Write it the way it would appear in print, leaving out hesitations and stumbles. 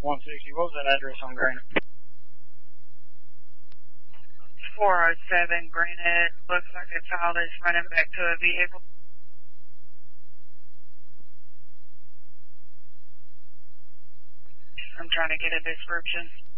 160. What was that address on Granite? 407 Granite. Looks like a child is running back to a vehicle. I'm trying to get a description.